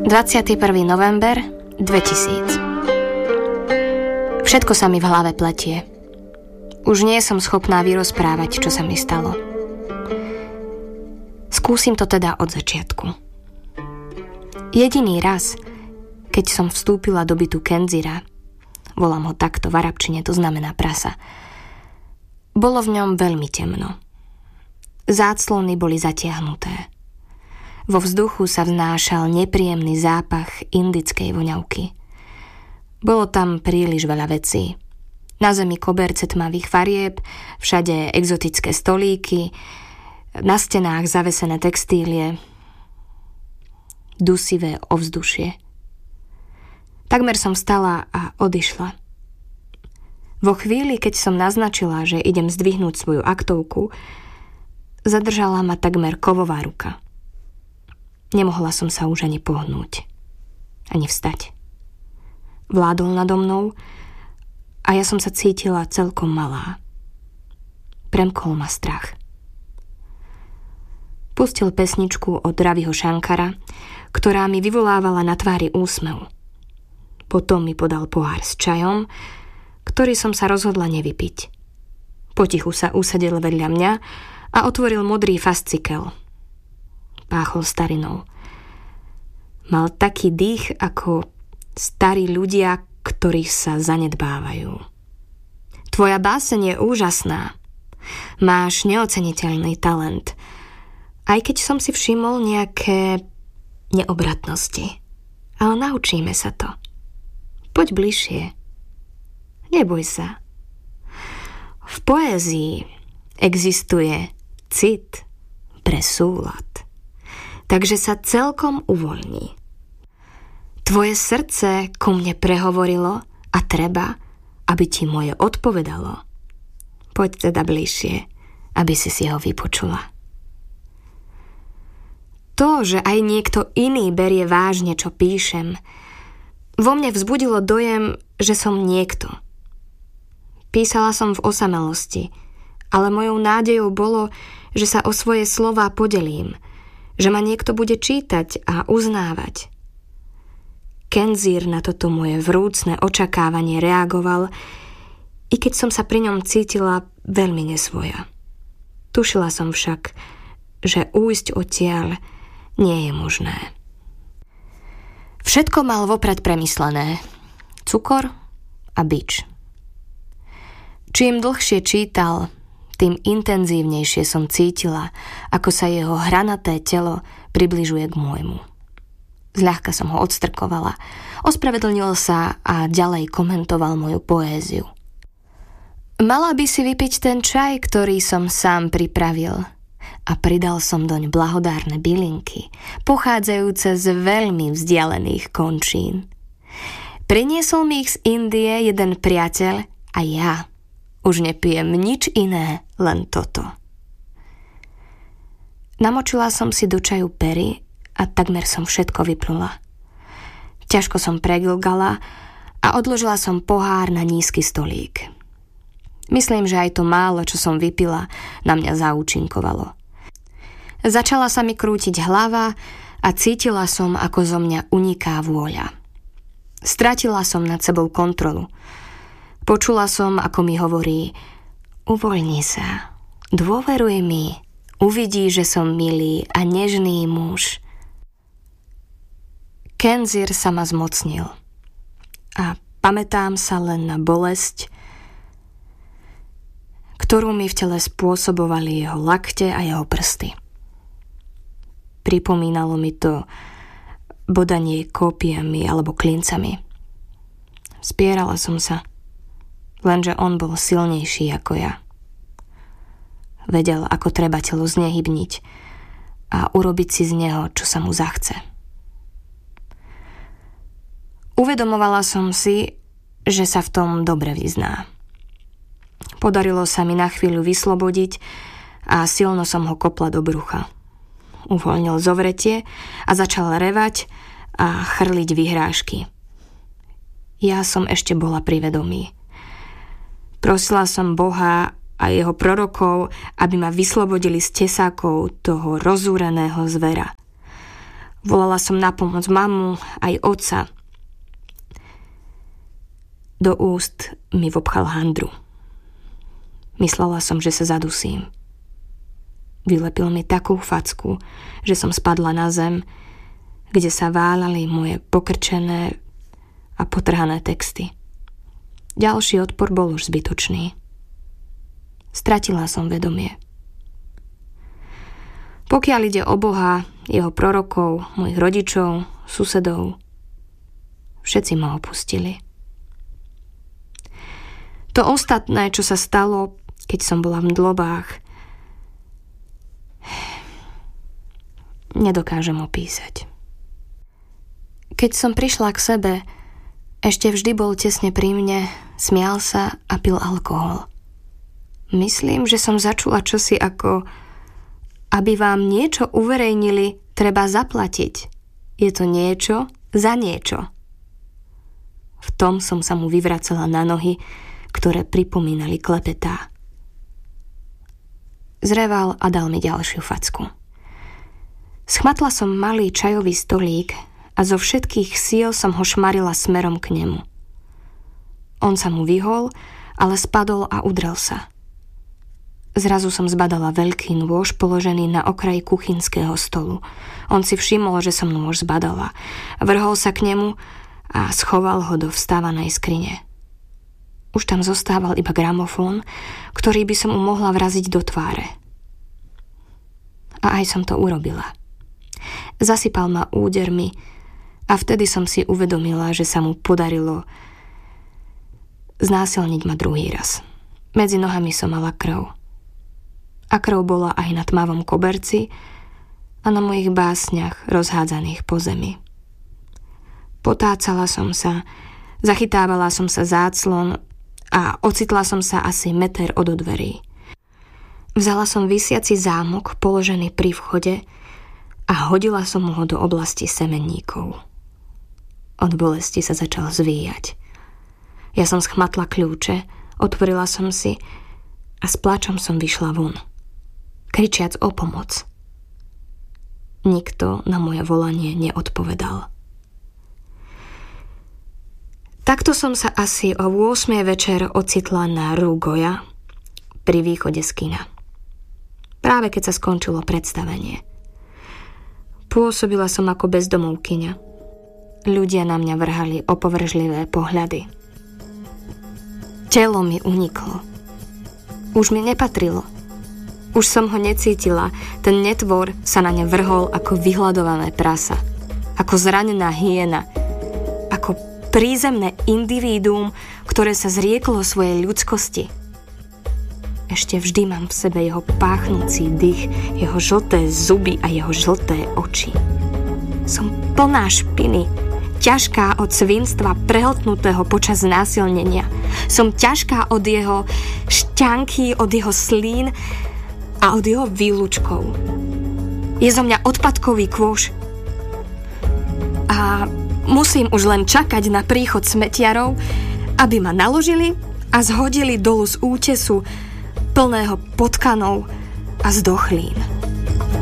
21. november 2000. Všetko sa mi v hlave pletie. Už nie som schopná vyrozprávať, čo sa mi stalo. Skúsim to teda od začiatku. Jediný raz, keď som vstúpila do bytu Kenzira, volám ho takto v arabčine, to znamená prasa, bolo v ňom veľmi temno. Záclony boli zatiahnuté. Vo vzduchu sa vznášal nepríjemný zápach indickej voňavky. Bolo tam príliš veľa vecí. Na zemi koberce tmavých farieb, všade exotické stolíky, na stenách zavesené textílie, dusivé ovzdušie. Takmer som vstala a odišla. Vo chvíli, keď som naznačila, že idem zdvihnúť svoju aktovku, zadržala ma takmer kovová ruka. Nemohla som sa už ani pohnúť, ani vstať. Vládol nado mnou a ja som sa cítila celkom malá. Premkol ma strach. Pustil pesničku od Raviho Shankara, ktorá mi vyvolávala na tvári úsmev. Potom mi podal pohár s čajom, ktorý som sa rozhodla nevypiť. Potichu sa usadil vedľa mňa a otvoril modrý fascikel. Páchol starinou. Mal taký dých ako starí ľudia, ktorí sa zanedbávajú. Tvoja báseň je úžasná. Máš neoceniteľný talent. Aj keď som si všimol nejaké neobratnosti. Ale naučíme sa to. Poď bližšie. Neboj sa. V poézii existuje cit pre súlad. Takže sa celkom uvoľní. Tvoje srdce ku mne prehovorilo a treba, aby ti moje odpovedalo. Poď teda bližšie, aby si ho vypočula. To, že aj niekto iný berie vážne, čo píšem, vo mne vzbudilo dojem, že som niekto. Písala som v osamelosti, ale mojou nádejou bolo, že sa o svoje slová podelím, že ma niekto bude čítať a uznávať. Kenzir na toto moje vrúcne očakávanie reagoval, i keď som sa pri ňom cítila veľmi nesvoja. Tušila som však, že újsť odtiaľ nie je možné. Všetko mal vopred premyslené. Cukor a bič. Čím dlhšie čítal, tým intenzívnejšie som cítila, ako sa jeho hranaté telo približuje k môjmu. Zľahka som ho odstrkovala, ospravedlnil sa a ďalej komentoval moju poéziu. Mala by si vypiť ten čaj, ktorý som sám pripravil, a pridal som doň blahodárne bylinky, pochádzajúce z veľmi vzdialených končín. Priniesol mi ich z Indie jeden priateľ a ja už nepijem nič iné, len toto. Namočila som si do čaju pery a takmer som všetko vyplula. Ťažko som pregilgala a odložila som pohár na nízky stolík. Myslím, že aj to málo, čo som vypila, na mňa zaúčinkovalo. Začala sa mi krútiť hlava a cítila som, ako zo mňa uniká vôľa. Stratila som nad sebou kontrolu. Počula som, ako mi hovorí: uvoľni sa, dôveruj mi, uvidí, že som milý a nežný muž. Kenzir sa ma zmocnil a pamätám sa len na bolesť, ktorú mi v tele spôsobovali jeho lakte a jeho prsty. Pripomínalo mi to bodanie kópiami alebo klincami. Spierala som sa, lenže on bol silnejší ako ja. Vedel, ako treba telo znehybniť a urobiť si z neho, čo sa mu zachce. Uvedomovala som si, že sa v tom dobre vyzná. Podarilo sa mi na chvíľu vyslobodiť a silno som ho kopla do brucha. Uvoľnil zovretie a začal revať a chrliť vyhrážky. Ja som ešte bola pri vedomí. Prosila som Boha a jeho prorokov, aby ma vyslobodili z tesákov toho rozúreného zvera. Volala som na pomoc mamu, aj otca. Do úst mi vopchal handru. Myslela som, že sa zadusím. Vylepil mi takú facku, že som spadla na zem, kde sa váľali moje pokrčené a potrhané texty. Ďalší odpor bol už zbytočný. Stratila som vedomie. Pokiaľ ide o Boha, jeho prorokov, mojich rodičov, susedov, všetci ma opustili. To ostatné, čo sa stalo, keď som bola v mdlobách, nedokážem opísať. Keď som prišla k sebe, ešte vždy bol tesne pri mne, smial sa a pil alkohol. Myslím, že som začula čosi ako: aby vám niečo uverejnili, treba zaplatiť. Je to niečo za niečo. V tom som sa mu vyvracala na nohy, ktoré pripomínali klepetá. Zreval a dal mi ďalšiu facku. Schmatla som malý čajový stolík a zo všetkých síl som ho šmarila smerom k nemu. On sa mu vyhol, ale spadol a udrel sa. Zrazu som zbadala veľký nôž položený na okraji kuchynského stolu. On si všimol, že som nôž zbadala. Vrhol sa k nemu a schoval ho do vstávanej skrine. Už tam zostával iba gramofón, ktorý by som mu mohla vraziť do tváre. A aj som to urobila. Zasypal ma údermi a vtedy som si uvedomila, že sa mu podarilo znásilniť ma druhý raz. Medzi nohami som mala krv. A krv bola aj na tmavom koberci a na mojich básniach rozhádzaných po zemi. Potácala som sa, zachytávala som sa záclon a ocitla som sa asi meter od dverí. Vzala som visiaci zámok položený pri vchode a hodila som ho do oblasti semenníkov. Od bolesti sa začal zvíjať. Ja som schmatla kľúče, otvorila som si a s pláčom som vyšla von, kričiac o pomoc. Nikto na moje volanie neodpovedal. Takto som sa asi o 8. večer ocitla na Rue Goya pri východe z kina. Práve keď sa skončilo predstavenie. Pôsobila som ako bezdomovkyňa. Ľudia na mňa vrhali opovržlivé pohľady. Telo mi uniklo. Už mi nepatrilo. Už som ho necítila. Ten netvor sa na ne vrhol ako vyhľadované prasa. Ako zranená hyena. Ako prízemné individuum, ktoré sa zrieklo svojej ľudskosti. Ešte vždy mám v sebe jeho páchnúci dých, jeho žlté zuby a jeho žlté oči. Som plná špiny, ťažká od svinstva prehltnutého počas znásilnenia. Som ťažká od jeho šťanky, od jeho slín a od jeho výlučkov. Je zo mňa odpadkový kôš. A musím už len čakať na príchod smetiarov, aby ma naložili a zhodili dolu z útesu plného potkanov a zdochlín.